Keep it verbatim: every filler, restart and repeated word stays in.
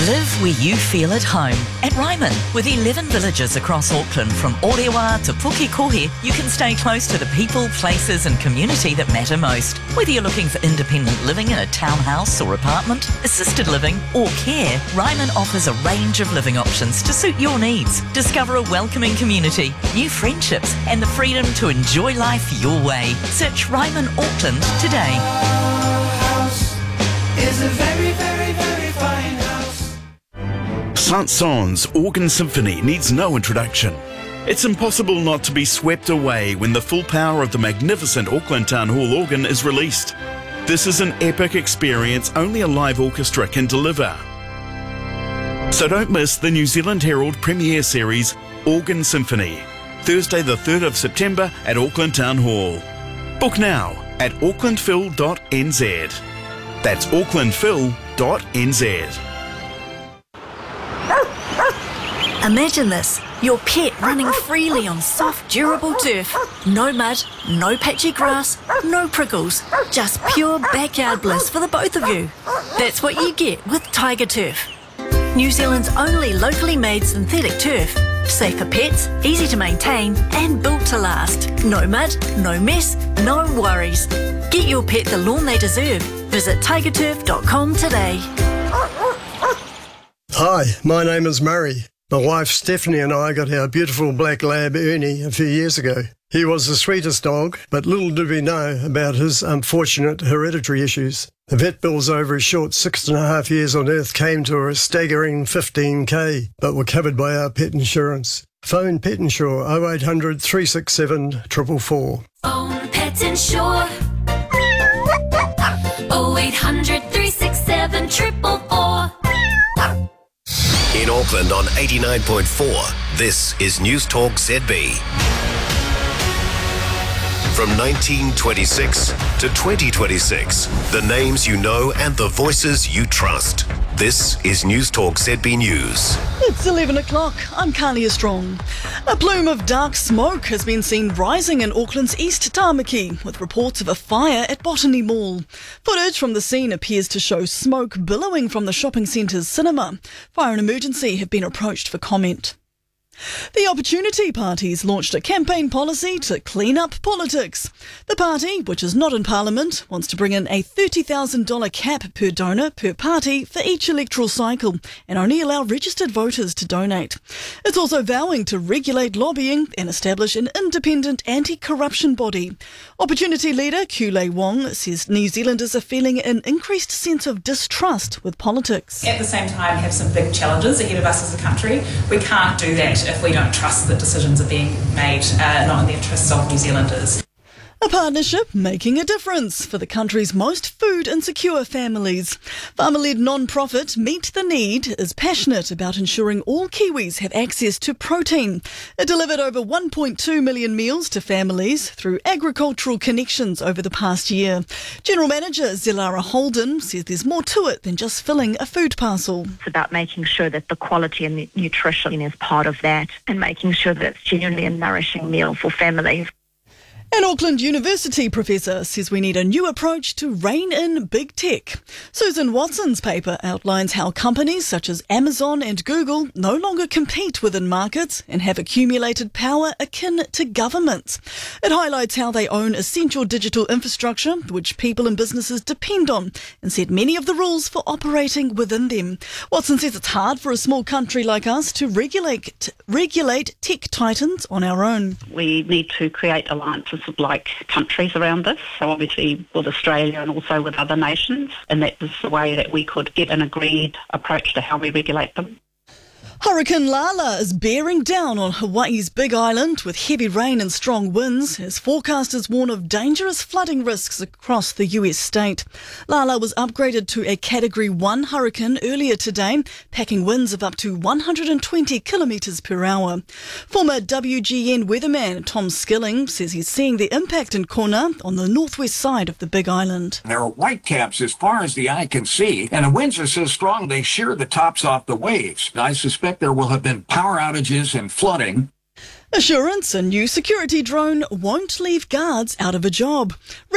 Live where you feel at home. At Ryman, with eleven villages across Auckland from Orewa to Pukekohe, you can stay close to the people, places and community that matter most. Whether you're looking for independent living in a townhouse or apartment, assisted living or care, Ryman offers a range of living options to suit your needs. Discover a welcoming community, new friendships and the freedom to enjoy life your way. Search Ryman Auckland today. House is a very, very, very fine house. Saint-Saëns Organ Symphony needs no introduction. It's impossible not to be swept away when the full power of the magnificent Auckland Town Hall organ is released. This is an epic experience only a live orchestra can deliver. So don't miss the New Zealand Herald premiere series Organ Symphony, Thursday the third of September at Auckland Town Hall. Book now at auckland phil dot n z. That's auckland phil dot n z. Imagine this, your pet running freely on soft, durable turf. No mud, no patchy grass, no prickles, just pure backyard bliss for the both of you. That's what you get with Tiger Turf. New Zealand's only locally made synthetic turf. Safe for pets, easy to maintain and built to last. No mud, no mess, no worries. Get your pet the lawn they deserve. Visit tiger turf dot com today. Hi, my name is Murray. My wife Stephanie and I got our beautiful black lab Ernie a few years ago. He was the sweetest dog, but little did we know about his unfortunate hereditary issues. The vet bills over his short six and a half years on Earth came to a staggering fifteen K, but were covered by our pet insurance. Phone Pet Insure oh eight hundred, three six seven, four four four. Phone Pet Insure oh eight hundred, three six seven, four four four. In Auckland on eighty-nine point four, this is News Talk Z B. From nineteen twenty-six to twenty twenty-six, the names you know and the voices you trust. This is News Talk Z B News. It's eleven o'clock. I'm Carlia Strong. A plume of dark smoke has been seen rising in Auckland's East Tāmaki, with reports of a fire at Botany Mall. Footage from the scene appears to show smoke billowing from the shopping centre's cinema. Fire and emergency have been approached for comment. The Opportunity Party's launched a campaign policy to clean up politics. The party, which is not in Parliament, wants to bring in a thirty thousand dollars cap per donor per party for each electoral cycle and only allow registered voters to donate. It's also vowing to regulate lobbying and establish an independent anti-corruption body. Opportunity leader Kulei Wong says New Zealanders are feeling an increased sense of distrust with politics. At the same time, have some big challenges ahead of us as a country. We can't do that if we don't trust that decisions are being made uh, not in the interests of New Zealanders. A partnership making a difference for the country's most food insecure families. Farmer-led non-profit Meet the Need is passionate about ensuring all Kiwis have access to protein. It delivered over one point two million meals to families through agricultural connections over the past year. General Manager Zilara Holden says there's more to it than just filling a food parcel. It's about making sure that the quality and the nutrition is part of that and making sure that it's genuinely a nourishing meal for families. An Auckland University professor says we need a new approach to rein in big tech. Susan Watson's paper outlines how companies such as Amazon and Google no longer compete within markets and have accumulated power akin to governments. It highlights how they own essential digital infrastructure which people and businesses depend on and set many of the rules for operating within them. Watson says it's hard for a small country like us to regulate, regulate tech titans on our own. We need to create alliances with like countries around this, so obviously with Australia and also with other nations, and that is the way that we could get an agreed approach to how we regulate them. Hurricane Lala is bearing down on Hawaii's Big Island with heavy rain and strong winds as forecasters warn of dangerous flooding risks across the U S state. Lala was upgraded to a Category one hurricane earlier today, packing winds of up to one hundred twenty kilometres per hour. Former W G N weatherman Tom Skilling says he's seeing the impact in Kona on the northwest side of the Big Island. There are whitecaps as far as the eye can see, and the winds are so strong they shear the tops off the waves. I suspect there will have been power outages and flooding. Assurance, a new security drone won't leave guards out of a job.